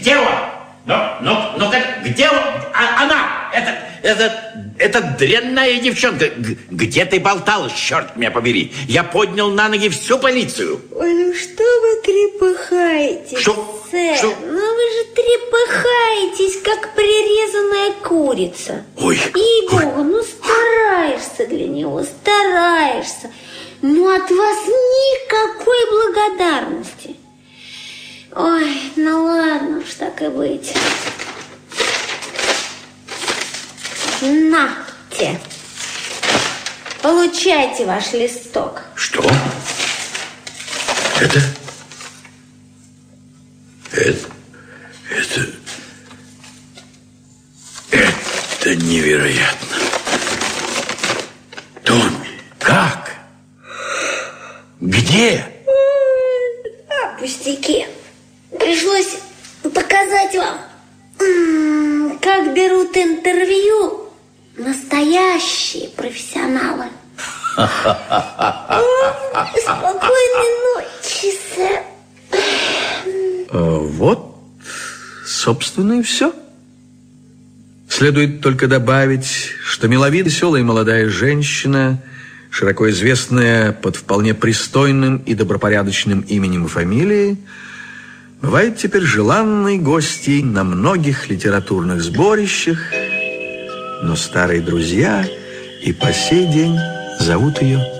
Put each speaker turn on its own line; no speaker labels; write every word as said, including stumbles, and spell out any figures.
Где он? Ну, ну, ну-ка, где он? А, она, это, это, это дрянная девчонка. Где ты болталась, черт меня побери? Я поднял на ноги всю полицию.
Ой, ну что вы трепыхаетесь,
Что?
сэр?
Что?
Ну вы же трепыхаетесь, как прирезанная курица.
Ой.
И-богу, ну стараешься для него, стараешься. Но от вас никакой благодарности. Ой, ну ладно уж, так и быть. На-те. Получайте ваш листок.
Что? Это? Это? Это? Это невероятно. Томми, как? Где?
А, пустяки. Пришлось показать вам, как берут интервью настоящие профессионалы. Спокойной ночи, сэр.
Вот, собственно, и все. Следует только добавить, что миловидная, веселая молодая женщина, широко известная под вполне пристойным и добропорядочным именем и фамилией, бывает теперь желанной гостьей на многих литературных сборищах, но старые друзья и по сей день зовут ее